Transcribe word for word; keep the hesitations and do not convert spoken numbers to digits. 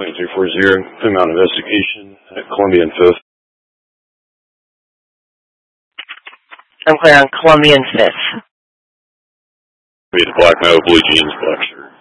twenty-three forty, come out investigation at Columbia and Fifth. I'm clear on Columbia and Fifth. Be the black male, blue jeans, black shirt.